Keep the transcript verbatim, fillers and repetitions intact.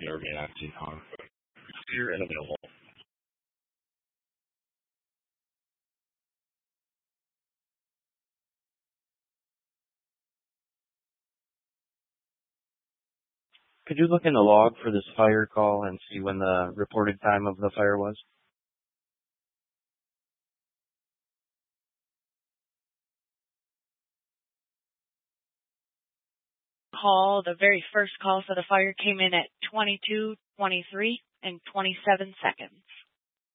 or may not seem harm. Clear and available. Could you look in the log for this fire call and see when the reported time of the fire was? Call, the very first call for the fire came in at twenty-two twenty-three and twenty-seven seconds.